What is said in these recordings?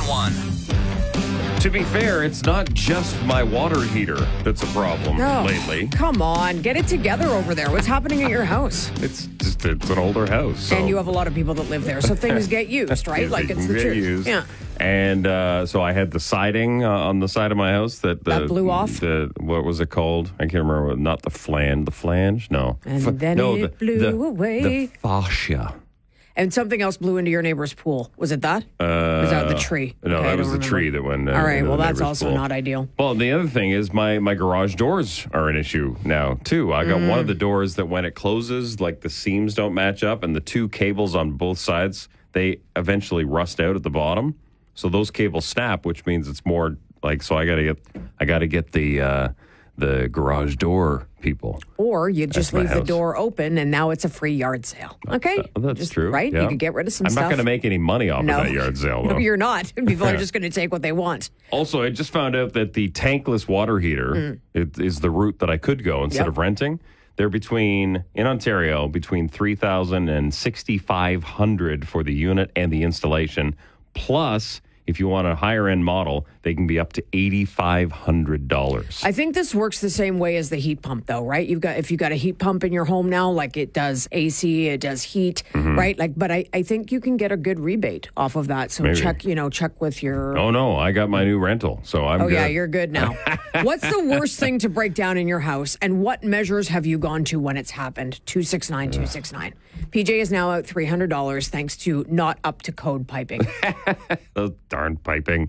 911. To be fair, it's not just my water heater that's a problem lately. Come on, get it together over there. What's happening at your house? It's an older house. So. And you have a lot of people that live there, so things get used, right? Like it's the get truth. used. Yeah. And so I had the siding on the side of my house that blew off. What was it called? I can't remember. Not the flange. The flange? No. And then it blew away. The fascia. And something else blew into your neighbor's pool. Was it that? Was that the tree? No, Okay, that was the tree that went. All right. into Well, the that's neighbor's also pool. not ideal. Well, the other thing is my garage doors are an issue now, too. I got one of the doors that when it closes, like the seams don't match up, and the two cables on both sides, they eventually rust out at the bottom. So those cables snap, which means it's more like, so I got to get the garage door people. Or you just my leave the house. door open and now it's a free yard sale. Okay? That's true. Right? Yeah. You could get rid of some I'm stuff. not going to make any money off of that yard sale, though. No, you're not. People are just going to take what they want. Also, I just found out that the tankless water heater is the route that I could go instead of renting. They're in Ontario, between $3,000 and $6,500 for the unit and the installation. Plus, if you want a higher end model, they can be up to $8,500. I think this works the same way as the heat pump, though, right? If you've got a heat pump in your home now, like it does AC, it does heat, right? Like, but I think you can get a good rebate off of that. So Maybe. check with your. Oh no, I got my new rental, so I'm. Oh good. yeah, you're good now. What's the worst thing to break down in your house, and what measures have you gone to when it's happened? 269-269. PJ is now out $300 thanks to not up to code piping. Those darn piping.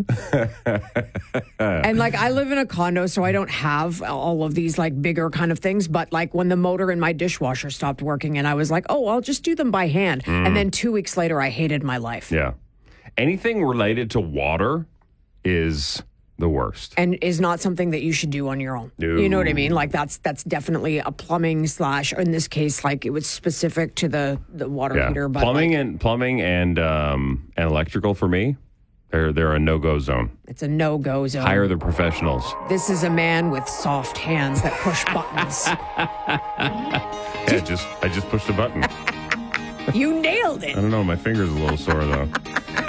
And like I live in a condo, so I don't have all of these like bigger kind of things. But like when the motor in my dishwasher stopped working, and I was like, oh, I'll just do them by hand. And then 2 weeks later, I hated my life. Yeah, anything related to water is the worst. And is not something that you should do on your own. No. You know what I mean? Like that's definitely a plumbing / in this case, like it was specific to the water heater. But plumbing and electrical for me, they're a no-go zone. it's a no-go zone. Hire the professionals. This is a man with soft hands that push buttons. Yeah, I just pushed a button. You nailed it. I don't know, my finger's a little sore though.